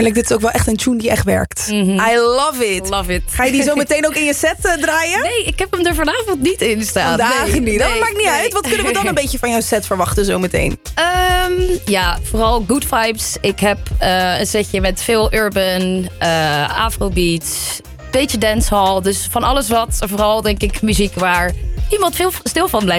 Dit is ook wel echt een tune die echt werkt. Mm-hmm. I love it. Love it. Ga je die zo meteen ook in je set draaien? Nee, ik heb hem er vanavond niet in staan. Vandaag niet. Dat maakt niet uit. Wat kunnen we dan een beetje van jouw set verwachten zo meteen? Ja, vooral good vibes. Ik heb een setje met veel urban, afrobeats, beetje dancehall. Dus van alles wat. Vooral denk ik muziek waar iemand veel stil van blijft.